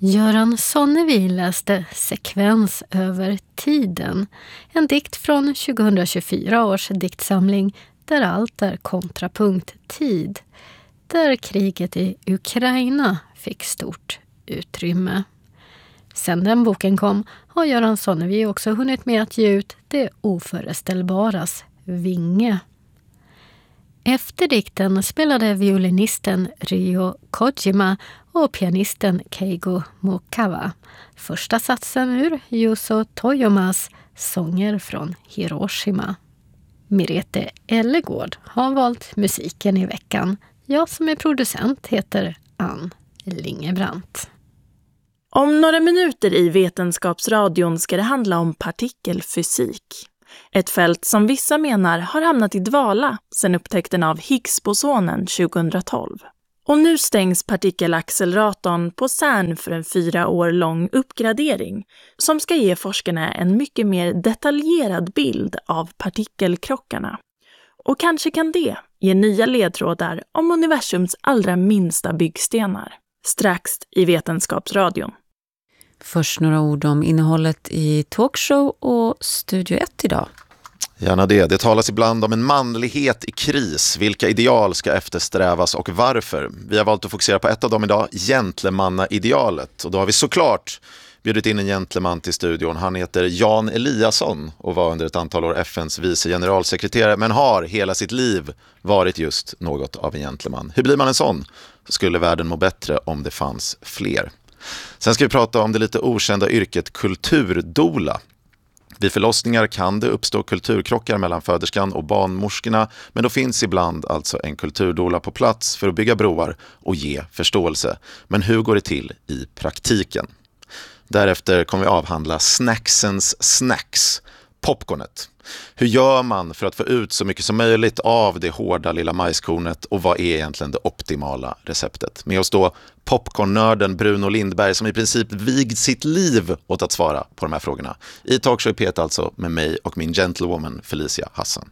Göran Sonnevi läste Sekvens över tiden, en dikt från 2024 års diktsamling Där allt är kontrapunkt tid, där kriget i Ukraina fick stort utrymme. Sedan den boken kom har Göran Sonnevi också hunnit med att ge ut Det oföreställbaras vinge. Efter dikten spelade violinisten Ryo Kojima och pianisten Keigo Mokawa första satsen ur Yuzo Toyomas Sånger från Hiroshima. Mirete Ellegård har valt musiken i veckan. Jag som är producent heter Ann Lingebrandt. Om några minuter i Vetenskapsradion ska det handla om partikelfysik. Ett fält som vissa menar har hamnat i dvala sedan upptäckten av Higgsbosonen 2012. Och nu stängs partikelacceleratorn på CERN för en 4 år lång uppgradering som ska ge forskarna en mycket mer detaljerad bild av partikelkrockarna. Och kanske kan det ge nya ledtrådar om universums allra minsta byggstenar. Strax i Vetenskapsradion. Först några ord om innehållet i Talkshow och Studio 1 idag. Gärna det. Det talas ibland om en manlighet i kris. Vilka ideal ska eftersträvas och varför? Vi har valt att fokusera på ett av dem idag, gentlemannaidealet. Och då har vi såklart bjudit in en gentleman till studion. Han heter Jan Eliasson och var under ett antal år FNs vice generalsekreterare, men har hela sitt liv varit just något av en gentleman. Hur blir man en sån? Så skulle världen må bättre om det fanns fler. Sen ska vi prata om det lite okända yrket kulturdoula. Vid förlossningar kan det uppstå kulturkrockar mellan föderskan och barnmorskorna, men då finns ibland alltså en kulturdoula på plats för att bygga broar och ge förståelse. Men hur går det till i praktiken? Därefter kommer vi avhandla snacksens snacks, popcornet. Hur gör man för att få ut så mycket som möjligt av det hårda lilla majskornet och vad är egentligen det optimala receptet? Med oss då popcornnörden Bruno Lindberg som i princip vigd sitt liv åt att svara på de här frågorna. I Talkshow P1 alltså med mig och min gentlewoman Felicia Hassan.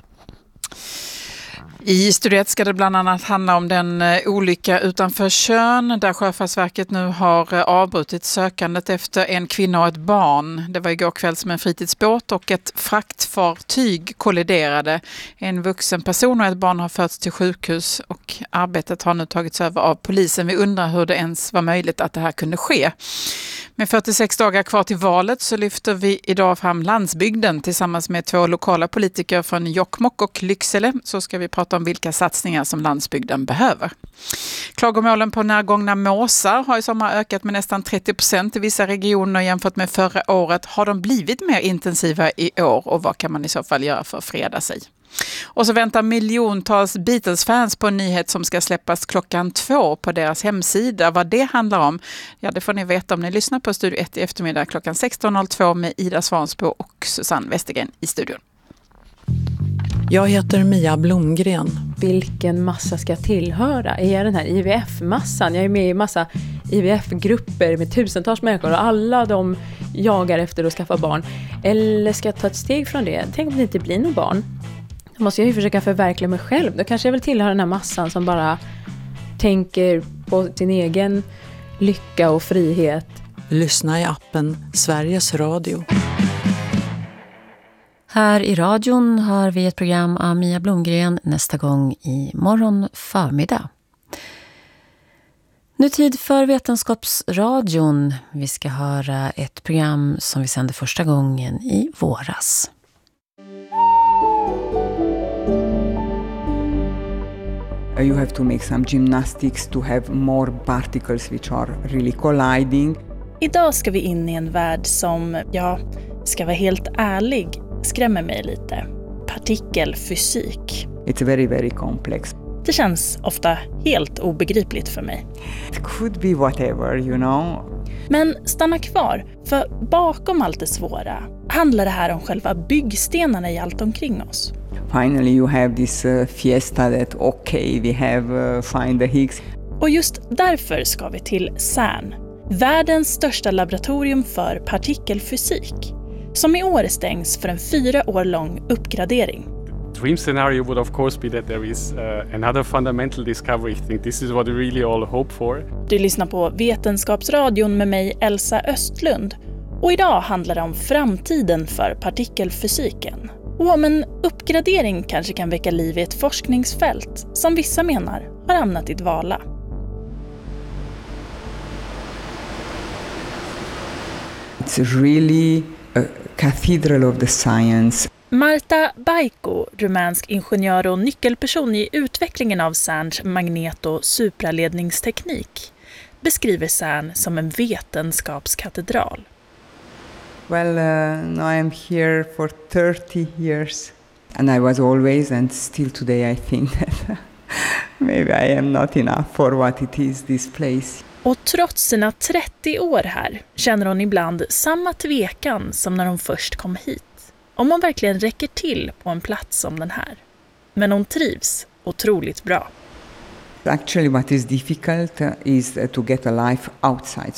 I studiet ska det bland annat handla om den olycka utanför Tjörn där Sjöfartsverket nu har avbrutit sökandet efter en kvinna och ett barn. Det var igår kväll som en fritidsbåt och ett fraktfartyg kolliderade. En vuxen person och ett barn har förts till sjukhus och arbetet har nu tagits över av polisen. Vi undrar hur det ens var möjligt att det här kunde ske. Med 46 dagar kvar till valet så lyfter vi idag fram landsbygden tillsammans med 2 lokala politiker från Jokkmokk och Lycksele. Så ska vi prata om vilka satsningar som landsbygden behöver. Klagomålen på närgångna måsar har i sommar ökat med nästan 30% i vissa regioner jämfört med förra året. Har de blivit mer intensiva i år och vad kan man i så fall göra för att freda sig? Och så väntar miljontals Beatles-fans på en nyhet som ska släppas 2:00 på deras hemsida. Vad det handlar om, ja det får ni veta om ni lyssnar på Studio 1 i eftermiddag 16:02 med Ida Svansbo och Susanne Westergren i studion. Jag heter Mia Blomgren. Vilken massa ska jag tillhöra? Är jag den här IVF-massan? Jag är med i massa IVF-grupper med tusentals människor och alla de jagar efter att skaffa barn. Eller ska jag ta ett steg från det? Tänk om det inte blir någon barn. Då måste jag ju försöka förverkliga mig själv. Då kanske jag vill tillhöra den här massan som bara tänker på sin egen lycka och frihet. Lyssna i appen Sveriges Radio. Här i radion har vi ett program av Mia Blomgren nästa gång i morgon förmiddag. Nu tid för Vetenskapsradion. Vi ska höra ett program som vi sände första gången i våras. You have to make some gymnastics to have more particles which are really colliding. Idag ska vi in i en värld som, ska vara helt ärlig, skrämmer mig lite. Partikelfysik. It's very, very complex. Det känns ofta helt obegripligt för mig. It could be whatever, you know. Men stanna kvar, för bakom allt det svåra handlar det här om själva byggstenarna i allt omkring oss. Finally you have this fiesta that we have find the Higgs. Och just därför ska vi till CERN, världens största laboratorium för partikelfysik, som i år stängs för en 4 år lång uppgradering. dream scenario would of course be that there is another fundamental discovery. I think this is what we really all hope for. Du lyssnar på Vetenskapsradion med mig, Elsa Östlund. Och idag handlar det om framtiden för partikelfysiken. Och om en uppgradering kanske kan väcka liv i ett forskningsfält som vissa menar har hamnat i dvala. It's really a cathedral of the science. Marta Baiko, rumänsk ingenjör och nyckelperson i utvecklingen av CERNs magnet- och supraledningsteknik, beskriver CERN som en vetenskapskatedral. Well, now I'm here for 30 years. And I was always, and still today I think that maybe I am not enough for what it is, this place. Och trots sina 30 år här känner hon ibland samma tvekan som när hon först kom hit. Om hon verkligen räcker till på en plats som den här. Men hon trivs otroligt bra. Actually what is difficult is to get a life outside.